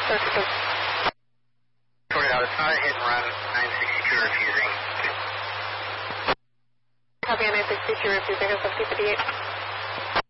Sorted out, it's not a hit and run, 962 refusing. Copy on 962 refusing, SFC 58.